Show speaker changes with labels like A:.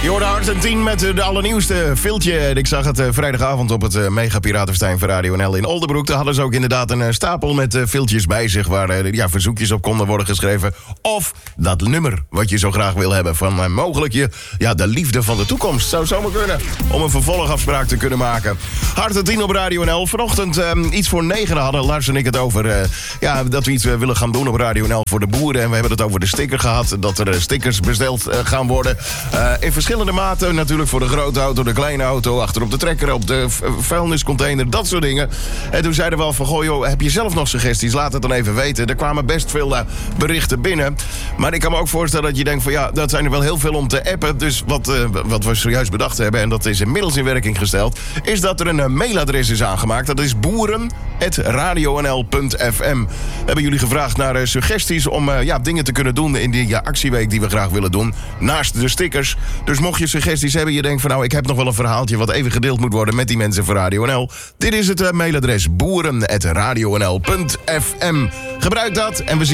A: Je hoorde Argentijn met de allernieuwste filtje. Ik zag het vrijdagavond op het Mega Piratenfestijn van Radio NL in Oldenbroek. Daar hadden ze ook inderdaad een stapel met filtjes bij zich... waar verzoekjes op konden worden geschreven. Of dat nummer wat je zo graag wil hebben van mogelijk de liefde van de toekomst. Zou zomaar kunnen, om een vervolgafspraak te kunnen maken. Argentijn op Radio NL. Vanochtend iets voor 9 hadden Lars en ik het over... dat we iets willen gaan doen op Radio NL voor de boeren. En we hebben het over de sticker gehad. Dat er stickers besteld gaan worden. In verschillende maten. Natuurlijk voor de grote auto, de kleine auto... achterop de trekker, op de vuilniscontainer, dat soort dingen. En toen zeiden we al van... goh joh, heb je zelf nog suggesties? Laat het dan even weten. Er kwamen best veel berichten binnen. Maar ik kan me ook voorstellen dat je denkt van... ja, dat zijn er wel heel veel om te appen. Dus wat we zojuist bedacht hebben... en dat is inmiddels in werking gesteld... is dat er een mailadres is aangemaakt. Dat is boeren@radionl.fm. We hebben jullie gevraagd naar suggesties... om dingen te kunnen doen in die actieweek die we graag willen doen. Naast de stickers. Dus mocht je suggesties hebben, je denkt van... nou, ik heb nog wel een verhaaltje wat even gedeeld moet worden... met die mensen van Radio NL. Dit is het mailadres boeren@radionl.fm. Gebruik dat en we zien